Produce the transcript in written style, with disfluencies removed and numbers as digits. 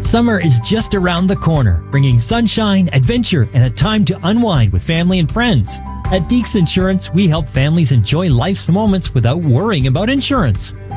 Summer is just around the corner, bringing sunshine, adventure, and a time to unwind with family and friends. At Deeks Insurance, we help families enjoy life's moments without worrying about insurance.